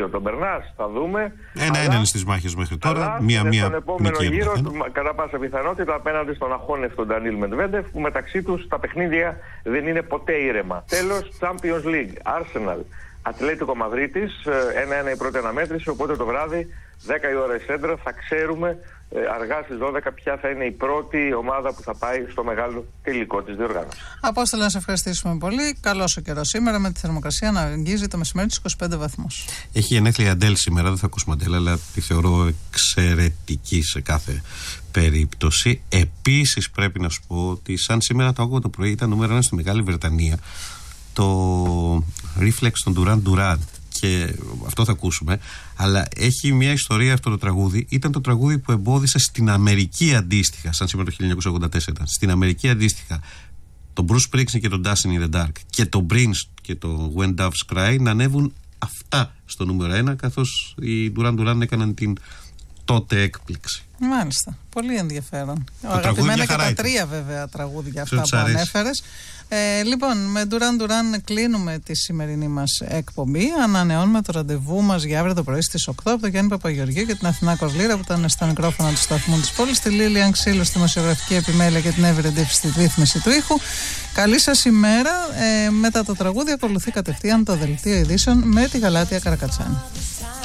2. Τον περνάς, θα δούμε. Ένα είναι στις μάχες μέχρι τώρα. Μία στον επόμενο γύρο, κατά πάσα πιθανότητα, απέναντι στον αχώνευτο Ντανίλ Μεντβέντεφ, που μεταξύ τους τα παιχνίδια δεν είναι ποτέ ήρεμα. Τέλος, Champions League, Arsenal, Ατλέτικο Μαδρίτης, 1-1 η πρώτη αναμέτρηση, οπότε το βράδυ, 10 η ώρα η Σέντρα, θα ξέρουμε αργά στις 12 ποια θα είναι η πρώτη ομάδα που θα πάει στο μεγάλο τελικό της διοργάνωσης. Απόστολε, να σε ευχαριστήσουμε πολύ. Καλός ο καιρός σήμερα, με τη θερμοκρασία να αγγίζει το μεσημέρι τους 25 βαθμούς. Έχει γενέθλια Αντέλ σήμερα, δεν θα ακούσουμε Αντέλ, αλλά τη θεωρώ εξαιρετική σε κάθε περίπτωση. Επίσης πρέπει να σου πω ότι σαν σήμερα το άκουγα το πρωί, ήταν νούμερο 1 στη Μεγάλη Βρετανία το Reflex των Duran Duran, και αυτό θα ακούσουμε, αλλά έχει μια ιστορία αυτό το τραγούδι. Ήταν το τραγούδι που εμπόδισε στην Αμερική αντίστοιχα, σαν σήμερα το 1984, στην Αμερική αντίστοιχα τον Bruce Springsteen και τον Dancing in the Dark και τον Prince και το When Doves Cry να ανέβουν αυτά στο νούμερο 1, καθώς οι Duran Duran έκαναν την τότε έκπληξη. Μάλιστα, πολύ ενδιαφέρον. Αγαπημένα και τα τρία βέβαια τραγούδια αυτά που ανέφερες. Λοιπόν, με Duran Duran κλείνουμε τη σημερινή μας εκπομπή. Ανανεώνουμε το ραντεβού μας για αύριο το πρωί στις 8 από τον Γιάννη Παπαγεωργίου και την Αθηνά Κοσλήρα που ήταν στα μικρόφωνα του σταθμού της πόλης, τη Λίλιαν Ξύλου στη δημοσιογραφική επιμέλεια και την Εύη Ντύφη στη ρύθμιση του ήχου. Καλή σας ημέρα. Μετά το τραγούδι ακολουθεί κατευθείαν το δελτίο ειδήσεων με τη Γαλάτια Καρακατσάνη.